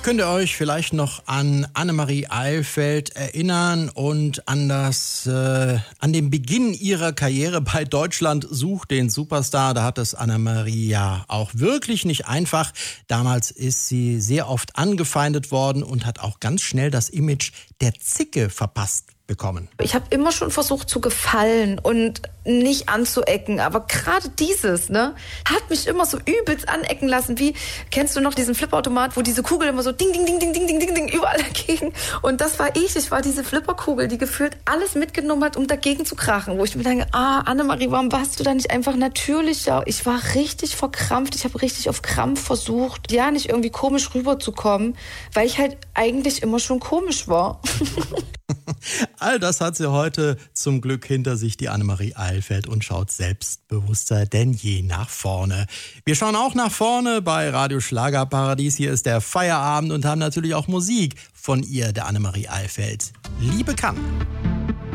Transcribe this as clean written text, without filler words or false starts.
Könnt ihr euch vielleicht noch an Annemarie Eilfeld erinnern und an den Beginn ihrer Karriere bei Deutschland sucht den Superstar? Da hat es Annemarie ja auch wirklich nicht einfach. Damals ist sie sehr oft angefeindet worden und hat auch ganz schnell das Image der Zicke verpasst bekommen. Ich habe immer schon versucht zu gefallen und nicht anzuecken, aber gerade dieses, hat mich immer so übelst anecken lassen. Wie, kennst du noch diesen Flipperautomat, wo diese Kugel immer so ding, ding, ding, ding, ding, ding, ding, ding überall dagegen? Und das war ich. Ich war diese Flipperkugel, die gefühlt alles mitgenommen hat, um dagegen zu krachen. Wo ich mir denke, Annemarie, warum warst du da nicht einfach natürlicher? Ich war richtig verkrampft. Ich habe richtig auf Krampf versucht, ja, nicht irgendwie komisch rüberzukommen, weil ich halt eigentlich immer schon komisch war. All das hat sie heute zum Glück hinter sich, die Annemarie Eilfeld, und schaut selbstbewusster denn je nach vorne. Wir schauen auch nach vorne bei Radio Schlagerparadies. Hier ist der Feierabend und haben natürlich auch Musik von ihr, der Annemarie Eilfeld. Liebe kann.